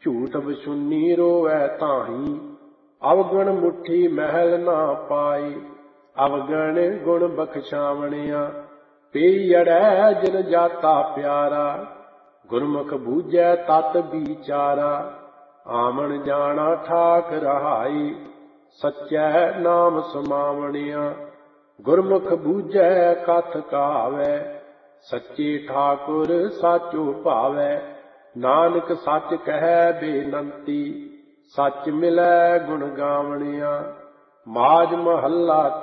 ਝੂਠ ਬਸੁੰਨੀ ਰੋਵੈ ਤਾਹੀਂ, ਅਵਗਣ ਮੁੱਠੀ ਮਹਿਲ ਨਾ ਪਾਈ। ਅਵਗਣ ਗੁਣ ਬਖਸ਼ਾਵਣਿਆ, ਪਈ ਅੜੈ ਜਿਨ ਜਾਤਾ ਪਿਆਰਾ। ਗੁਰਮੁਖ ਬੂਝੈ ਤਤ ਵਿਚਾਰਾ, ਆਮਣ ਜਾਣਾ ਠਾਕ ਰਹਾਈ। ਸੱਚੈ ਨਾਮ ਸਮਾਵਣਿਆ, ਗੁਰਮੁਖ ਬੂਝੈ ਕਥ ਕਹਾਵੈ। ਸੱਚੇ ਠਾਕੁਰ ਸਾਚੋ ਭਾਵੈ, ਨਾਨਕ ਸੱਚ ਕਹਿ ਬੇਨੰਤੀ। ਸੱਚ ਮਿਲੈ ਗੁਣ ਗਾਵਣਿਆ, ਮਾਝ ਮਹੱਲਾ